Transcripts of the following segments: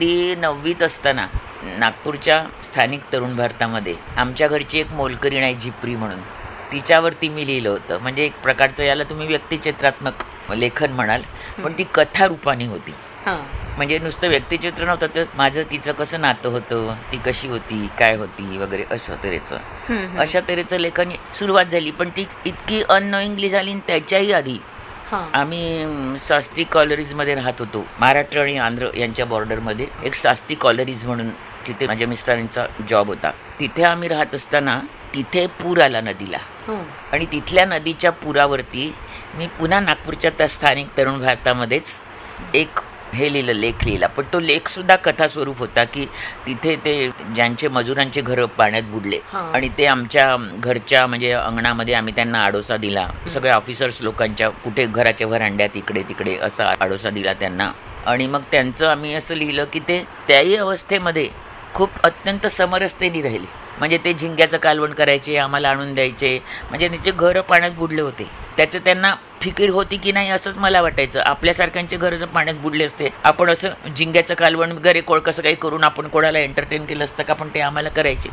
अगदी 9वीत असताना नागपूरच्या स्थानिक तरुण भारतामध्ये आमच्या घरची एक मोलकरीण आहे झिपरी म्हणून, तिच्यावरती मी लिहिलं होतं. म्हणजे एक प्रकारचं, याला तुम्ही व्यक्तिचित्रात्मक लेखन म्हणाल, पण ती कथा रूपाने होती. म्हणजे नुसतं व्यक्तिचित्र नव्हतं, तर माझं तिचं कसं नातं होतं, ती कशी होती, काय होती वगैरे, अशा तऱ्हेचं लेखन सुरुवात झाली. पण ती इतकी अननोईंगली झाली. आणि त्याच्याही आधी आम्ही शास्त्री कॉलरीजमध्ये राहत होतो. महाराष्ट्र आणि आंध्र यांच्या बॉर्डरमध्ये एक शास्त्री कॉलरीज म्हणून, तिथे माझ्या मिस्टरांचा जॉब होता. तिथे आम्ही राहत असताना तिथे पूर आला नदीला. आणि तिथल्या नदीच्या पुरावरती मी पुन्हा नागपूरच्या त्या स्थानिक तरुण भारतामध्येच एक लेख लिहिला. पण तो लेख सुद्धा कथा स्वरूप होता, की तिथे ते ज्यांचे मजुरांचे घरं पाण्यात बुडले आणि ते आमच्या घरच्या म्हणजे अंगणामध्ये आम्ही त्यांना आडोसा दिला. सगळ्या ऑफिसर्स लोकांच्या कुठे घराच्या व्हरांड्यात इकडे तिकडे असा आडोसा दिला त्यांना. आणि मग त्यांचं आम्ही असं लिहिलं की ते त्याही अवस्थेमध्ये खूप अत्यंत समरसतेने राहिले. म्हणजे ते झिंग्याचं कालवण करायचे, आम्हाला आणून द्यायचे. म्हणजे त्यांचे घरं पाण्यात बुडले होते, त्याचं त्यांना फिकीर होती की नाही असंच मला वाटायचं. आपल्यासारख्यांचे घरं जर पाण्यात बुडले असते, आपण असं झिंग्याचं कालवण वगैरे कसं काही करून आपण कोणाला एंटरटेन केलं असतं का, पण ते आम्हाला करायचे.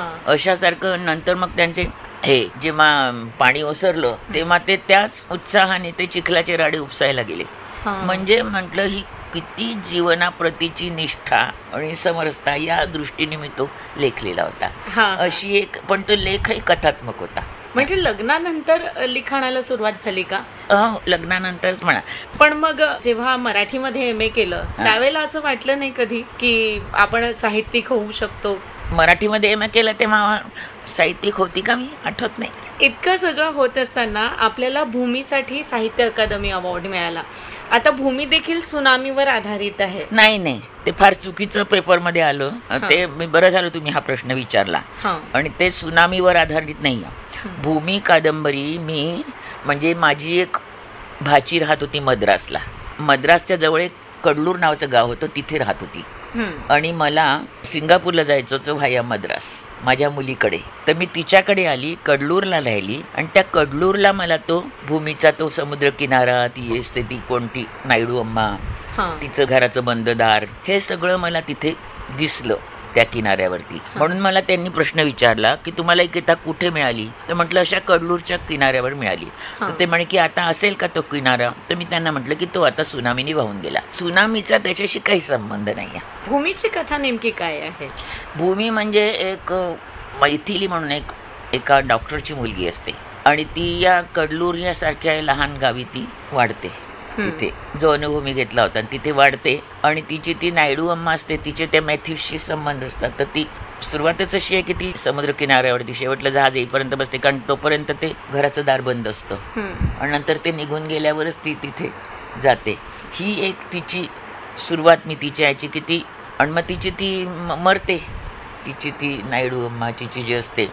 अशासारखं नंतर मग त्यांचे हे जेव्हा पाणी ओसरलं तेव्हा ते त्याच उत्साहाने ते चिखलाचे राडे उपसायला गेले. म्हणजे म्हटलं ही किती जीवनाप्रतीची निष्ठा आणि समरसता, या दृष्टीने मी तो लेख लिहिला होता. अशी एक, पण तो लेखही कथात्मक होता. म्हणजे लग्नानंतर लिखाणाला सुरुवात झाली का? लग्नानंतरच म्हणा. पण मग जेव्हा मराठीमध्ये MA केलं त्यावेळेला असं वाटलं नाही कधी की आपण साहित्यिक होऊ शकतो? मराठीमध्ये MA केलं तेव्हा साहित्यिक होती का मी, आठवत नाही. इतकं सगळं होत असताना आपल्याला भूमीसाठी साहित्य अकादमी अवॉर्ड मिळाला. आता भूमी देखील सुनामीवर आधारित आहे. नाही, ते फार चुकीचं पेपरमध्ये आलं. ते मी बरं झालं तुम्ही हा प्रश्न विचारला. आणि ते सुनामीवर आधारित नाही. भूमी कादंबरी मी, म्हणजे माझी एक भाची राहत होती मद्रासला. मद्रासच्या जवळ एक कडलूर नावाचं गाव होतं, तिथे राहत होती. आणि मला सिंगापूरला जायचं होतं व्हाया मद्रास माझ्या मुलीकडे. तर मी तिच्याकडे आली, कडलूरला राहिली. आणि त्या कडलूरला मला तो भूमीचा तो समुद्र किनारा, ती असते ती कोणती नायडू अम्मा, तिचं घराचं बंद दार, हे सगळं मला तिथे दिसलं त्या किनाऱ्यावरती. म्हणून मला त्यांनी प्रश्न विचारला की तुम्हाला ही किताब कुठे मिळाली? तर म्हटलं अशा कडलूरच्या किनाऱ्यावर मिळाली. तर ते म्हणे की आता असेल का तो किनारा? तर मी त्यांना म्हटलं की तो आता सुनामीने वाहून गेला. सुनामीचा त्याच्याशी काही संबंध नाही आहे. भूमीची कथा नेमकी काय आहे? भूमी म्हणजे एक मैथिली म्हणून एका डॉक्टरची मुलगी असते आणि ती या कडलूर यासारख्या लहान गावी ती वाढते. तिथे जो अनुभूमी घेतला होता तिथे वाढते. आणि तिची ती नायडू अम्मा असते, तिचे त्या मॅथ्यूसशी संबंध असतात. तर ती सुरुवातच अशी आहे की ती समुद्र किनाऱ्यावरती शेवटलं जहाज येईपर्यंत बसते, कारण तोपर्यंत ते घराचं दार बंद असतं. आणि नंतर ते निघून गेल्यावरच ती तिथे जाते. ही एक तिची सुरुवात मी तिच्या याची की ती, आणि मग तिची ती मरते, तिची ती नायडू अम्माची जी असते.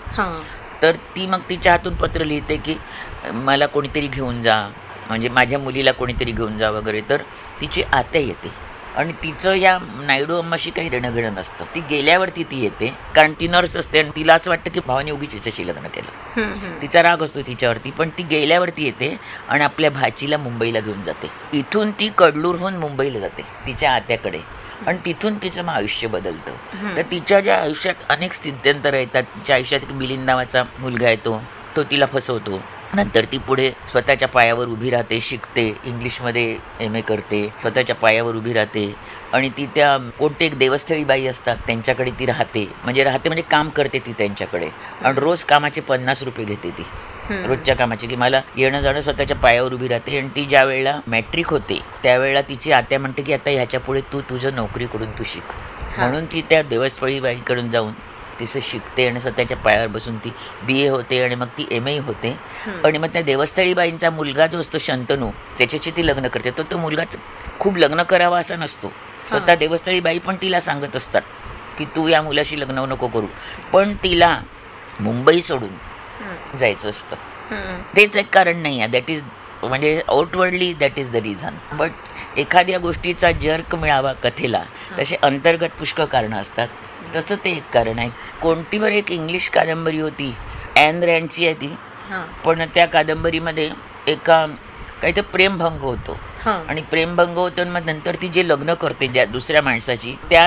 तर ती मग तिच्या हातून पत्र लिहिते की मला कोणीतरी घेऊन जा, म्हणजे माझ्या मुलीला कोणीतरी घेऊन जा वगैरे. तर तिची आत्या येते आणि तिचं या नायडू अम्माशी काही देणं नसतं. ती गेल्यावरती ती येते, कारण ती नर्स असते आणि तिला असं वाटतं की भावाने उगीच तिच्याशी लग्न केलं. तिचा राग असतो तिच्यावरती. पण ती गेल्यावरती येते आणि आपल्या भाचीला मुंबईला घेऊन जाते. इथून ती कडलूरहून मुंबईला जाते तिच्या आत्याकडे, आणि तिथून तिचं मग आयुष्य बदलतं. तर तिच्या ज्या आयुष्यात अनेक स्थित्यंतर येतात. तिच्या आयुष्यात एक मिलिंद नावाचा मुलगा येतो, तो तिला फसवतो. नंतर ती पुढे स्वतःच्या पायावर उभी राहते, शिकते, इंग्लिशमध्ये MA करते, स्वतःच्या पायावर उभी राहते. आणि ती त्या कोणते एक देवस्थळी बाई असतात त्यांच्याकडे ती राहते म्हणजे काम करते ती त्यांच्याकडे. आणि रोज कामाचे 50 रुपये घेते ती, रोजच्या कामाचे, की मला येणं जाणं, स्वतःच्या पायावर उभी राहते. आणि ती ज्या वेळेला मॅट्रिक होते त्यावेळेला तिची आत्या म्हणते की आता ह्याच्या पुढे तुझं नोकरीकडून तू शिक. म्हणून ती त्या देवस्थळी बाईकडून जाऊन तिचं शिकते आणि स्वतःच्या पायावर बसून ती BA होते आणि मग ती MA होते. आणि मग त्या देवस्थळी बाईंचा मुलगा जो असतो शंतनू, त्याच्याशी ती लग्न करते. तो मुलगाच खूप लग्न करावा असा नसतो. स्वतः देवस्थळी बाई पण तिला सांगत असतात की तू या मुलाशी लग्न नको करू, पण तिला मुंबई सोडून जायचं असतं. तेच एक कारण नाही आहे, दॅट इज म्हणजे outwardly that is the reason. But एखाद्या गोष्टीचा जर्क मिळावा कथेला, तसे अंतर्गत पुष्कळ कारणं असतात. तसं ते एक कारण आहे. कोणतीवर एक इंग्लिश कादंबरी होती, ॲन रँडची आहे ती, पण त्या कादंबरीमध्ये एका काही तर प्रेमभंग होतो. आणि प्रेमभंग होतो, मग नंतर ती जे लग्न करते ज्या दुसऱ्या माणसाची, त्या